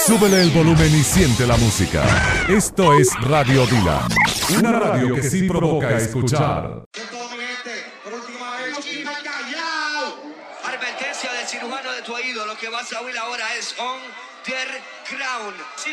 Súbele el volumen y siente la música. Esto es Radio Dylan, una radio que sí provoca escuchar. Advertencia del cirujano de tu oído. Lo que vas a oír ahora es On The Ground.